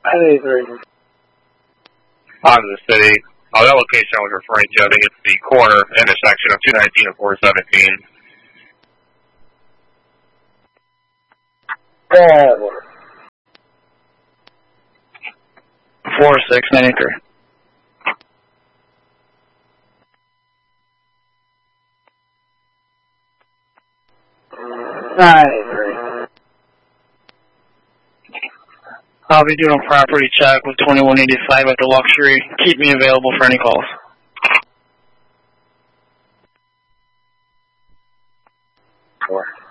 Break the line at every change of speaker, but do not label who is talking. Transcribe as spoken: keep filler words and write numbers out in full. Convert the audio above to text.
eighty-three.
On to the city. Oh, that location I was referring to, I think it's the corner intersection of two nineteen and four seventeen.
Uh,
four six ninety-three.
ninety-three.
I'll be doing a property check with twenty-one eighty-five at the Luxury. Keep me available for any calls.
Four.